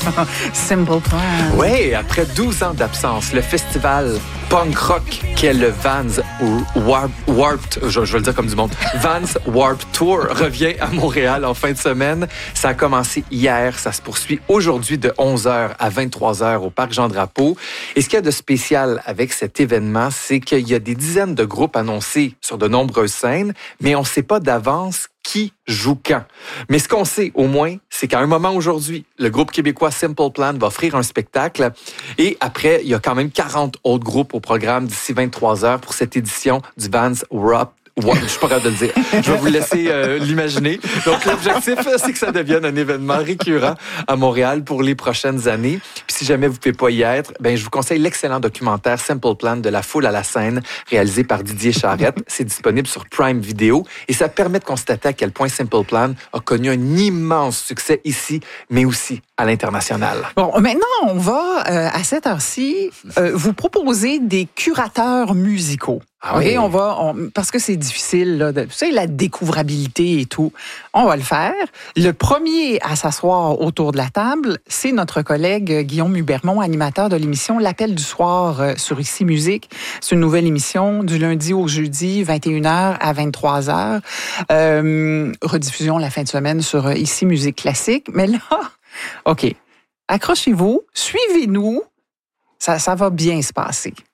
Simple Plan. Oui, après 12 ans d'absence, le festival punk rock qui est le Vans Warped, je vais le dire comme du monde, Vans Warped Tour revient à Montréal en fin de semaine. Ça a commencé hier, ça se poursuit aujourd'hui de 11h à 23h au Parc Jean-Drapeau. Et ce qu'il y a de spécial avec cet événement, c'est qu'il y a des dizaines de groupes annoncés sur de nombreuses scènes, mais on ne sait pas d'avance qui joue quand. Mais ce qu'on sait au moins, c'est qu'à un moment aujourd'hui, le groupe québécois Simple Plan va offrir un spectacle et après, il y a quand même 40 autres groupes au programme d'ici 23h pour cette édition du Vans Warped. Je suis pas capable de le dire. Je vais vous laisser l'imaginer. Donc, l'objectif, c'est que ça devienne un événement récurrent à Montréal pour les prochaines années. Puis, si jamais vous ne pouvez pas y être, je vous conseille l'excellent documentaire Simple Plan de la foule à la scène, réalisé par Didier Charette. C'est disponible sur Prime Video et ça permet de constater à quel point Simple Plan a connu un immense succès ici, mais aussi à l'international. Bon, maintenant, on va, à cette heure-ci, vous proposer des curateurs musicaux. Ah oui. Okay, parce que c'est difficile, là, tu sais, la découvrabilité et tout. On va le faire. Le premier à s'asseoir autour de la table, c'est notre collègue Guillaume Hubermont, animateur de l'émission L'Appel du soir sur Ici Musique. C'est une nouvelle émission du lundi au jeudi, 21h à 23h. Rediffusion la fin de semaine sur Ici Musique classique. Mais là, OK, accrochez-vous, suivez-nous. Ça va bien se passer.